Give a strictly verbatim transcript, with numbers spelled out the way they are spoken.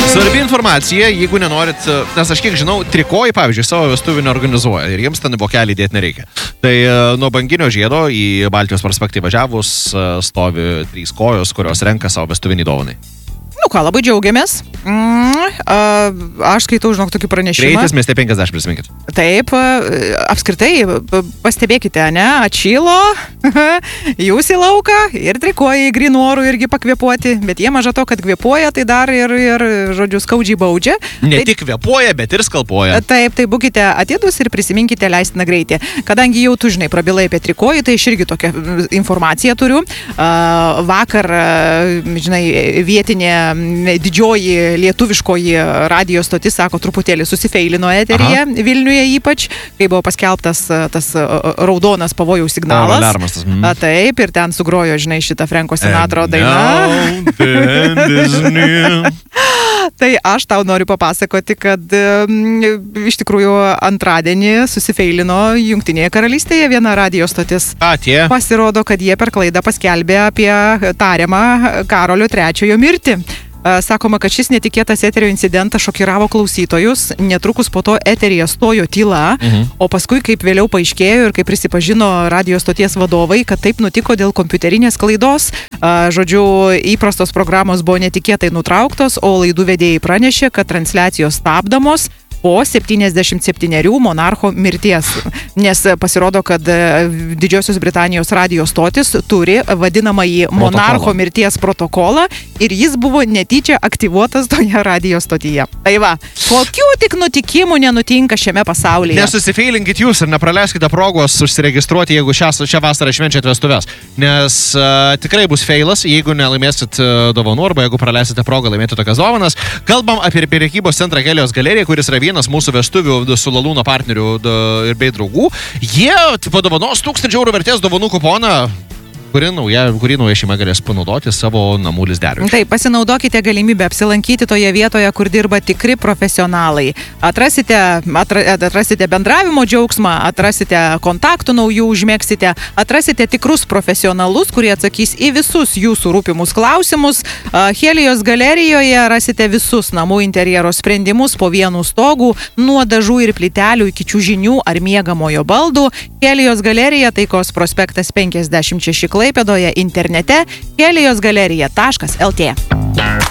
Svarbi informacija, jeigu nenorit, nes aš kiek žinau, trikojai, pavyzdžiui, savo vestuvių neorganizuoja ir jiems ten vokelį dėti nereikia. Tai nuo Banginio žiedo į Baltijos prospektą važiavus stovi trys kojos, kurios renka savo vestuvinį dovanai. Nu ką, labai džiaugiamės. Mm, a, aš skaitau, žinok, tokį pranešimą. Greitis mieste penkiasdešimt, prisiminkit. Taip, apskritai, pastebėkite, ne, atšylo, jūs į lauką ir trikojai grynų orų irgi pakvėpuoti, bet jie maža to, kad kvėpuoja, tai dar ir, ir žodžiu, skaudžiai baudžia. Ne tai, tik kvėpuoja, bet ir skalpuoja. Taip, tai būkite atidus ir prisiminkite leistiną greitį. Kadangi jau tu, žinai, prabilai apie trikojį, tai aš irgi tokią informaciją turiu. Vakar, žinai, vietinė didžioji lietuviškoji radio stotis, sako, truputėlį susifeilino eteryje, Aha. Vilniuje ypač, kai buvo paskelbtas tas raudonas pavojaus signalas. Alarmas tas. Mm. A, taip, ir ten sugrojo, žinai, šitą Franko Sinatro dainą. Tai aš tau noriu papasakoti, kad um, iš tikrųjų antradienį susifeilino Jungtinėje karalystėje viena radio stotis. A, tie? Pasirodo, kad jie per klaidą paskelbė apie tariamą Karolio trečiojo mirtį. Sakoma, kad šis netikėtas eterio incidentas šokiravo klausytojus, netrukus po to eteryje stojo tyla, mhm. o paskui, kaip vėliau paaiškėjo ir kaip prisipažino radio stoties vadovai, kad taip nutiko dėl kompiuterinės klaidos. Žodžiu, įprastos programos buvo netikėtai nutrauktos, o laidų vedėjai pranešė, kad transliacijos stabdomos po septyniasdešimt septynerių monarcho mirties. Nes pasirodo, kad Didžiosios Britanijos radio stotis turi vadinamąjį monarcho mirties protokolą ir jis buvo netyčia aktyvuotas toje radio stotyje. Tai va, kokių tik nutikimų nenutinka šiame pasaulyje. Nesusifeilinkit jūs ir nepraleiskite progos užsiregistruoti, jeigu šią, šią vasarą švenčiat vestuves. Nes uh, tikrai bus feilas, jeigu nelaimėsit uh, dovanų arba jeigu praleisite progą laimėti tokias dovanas. Kalbam apie prekybos centrą Helios galerija, kuris yra vienas mūsų vestuvių su Lalūno partnerių ir bei draugų. Jie padovanos tūkstančio eurų vertės dovanų kuponą, kurį nauja, kurį nauja šeima galės panaudoti savo namų lizdeliui. Taip, pasinaudokite galimybę apsilankyti toje vietoje, kur dirba tikri profesionalai. Atrasite, atra, atrasite bendravimo džiaugsmą, atrasite kontaktų naujų, užmėgsite, atrasite tikrus profesionalus, kurie atsakys į visus jūsų rūpimus klausimus. Helios galerijoje rasite visus namų interjero sprendimus po vienu stogu, nuo dažų ir plytelių iki čiužinių ar miegamojo baldų. Helios galerija, Taikos prospektas penkiasdešimt šeši Klaipėdoje, internete helios galerija taškas el tė.